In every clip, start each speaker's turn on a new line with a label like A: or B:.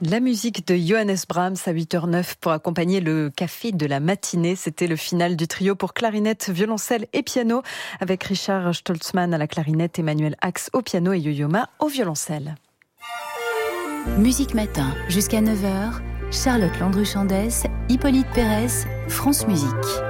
A: La musique de Johannes Brahms à 8h09 pour accompagner le café de la matinée. C'était le final du trio pour clarinette, violoncelle et piano avec Richard Stoltzmann à la clarinette, Emmanuel Ax au piano et Yo-Yo Ma au violoncelle.
B: Musique Matin jusqu'à 9h, Charlotte Landru-Chandès, Hippolyte Pérez, France Musique.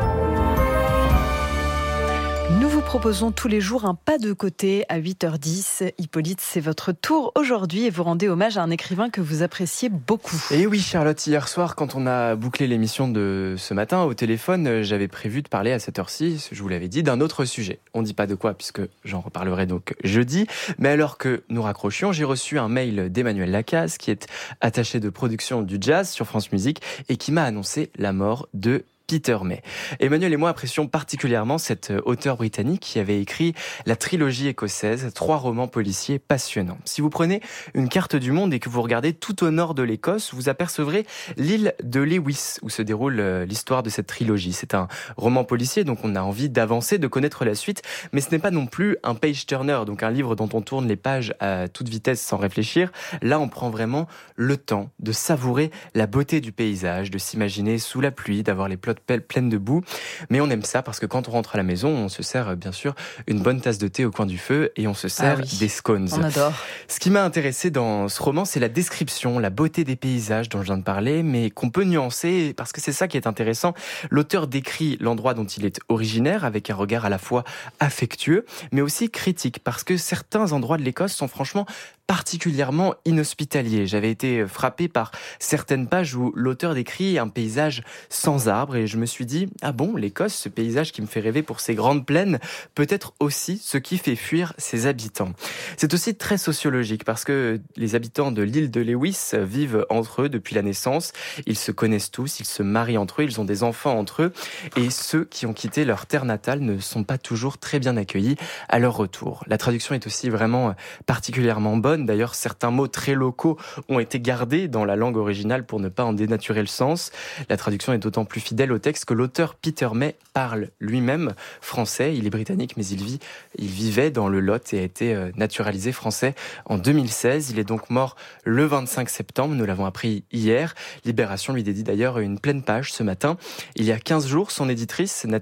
A: Nous vous proposons tous les jours un pas de côté à 8h10. Hippolyte, c'est votre tour aujourd'hui et vous rendez hommage à un écrivain que vous appréciez beaucoup.
C: Et oui Charlotte, hier soir quand on a bouclé l'émission de ce matin au téléphone, j'avais prévu de parler à cette heure-ci, je vous l'avais dit, d'un autre sujet. On ne dit pas de quoi puisque j'en reparlerai donc jeudi, mais alors que nous raccrochions, j'ai reçu un mail d'Emmanuel Lacaze qui est attaché de production du jazz sur France Musique et qui m'a annoncé la mort de Peter May. Emmanuel et moi apprécions particulièrement cet auteur britannique qui avait écrit la trilogie écossaise, 3 romans policiers passionnants. Si vous prenez une carte du monde et que vous regardez tout au nord de l'Écosse, vous apercevrez l'île de Lewis où se déroule l'histoire de cette trilogie. C'est un roman policier, donc on a envie d'avancer, de connaître la suite, mais ce n'est pas non plus un page-turner, donc un livre dont on tourne les pages à toute vitesse sans réfléchir. Là, on prend vraiment le temps de savourer la beauté du paysage, de s'imaginer sous la pluie, d'avoir les plots pleine de boue, mais on aime ça parce que quand on rentre à la maison, on se sert bien sûr une bonne tasse de thé au coin du feu et on se sert des scones.
A: On adore.
C: Ce qui m'a intéressé dans ce roman, c'est la description, la beauté des paysages dont je viens de parler, mais qu'on peut nuancer parce que c'est ça qui est intéressant. L'auteur décrit l'endroit dont il est originaire avec un regard à la fois affectueux, mais aussi critique parce que certains endroits de l'Écosse sont franchement particulièrement inhospitalier. J'avais été frappé par certaines pages où l'auteur décrit un paysage sans arbres et je me suis dit, ah bon, l'Écosse, ce paysage qui me fait rêver pour ses grandes plaines, peut être aussi ce qui fait fuir ses habitants. C'est aussi très sociologique parce que les habitants de l'île de Lewis vivent entre eux depuis la naissance. Ils se connaissent tous, ils se marient entre eux, ils ont des enfants entre eux et ceux qui ont quitté leur terre natale ne sont pas toujours très bien accueillis à leur retour. La traduction est aussi vraiment particulièrement bonne. D'ailleurs, certains mots très locaux ont été gardés dans la langue originale pour ne pas en dénaturer le sens. La traduction est d'autant plus fidèle au texte que l'auteur Peter May parle lui-même français. Il est britannique, mais il vivait dans le Lot et a été naturalisé français en 2016. Il est donc mort le 25 septembre, nous l'avons appris hier. Libération lui dédie d'ailleurs une pleine page ce matin. Il y a 15 jours, son éditrice,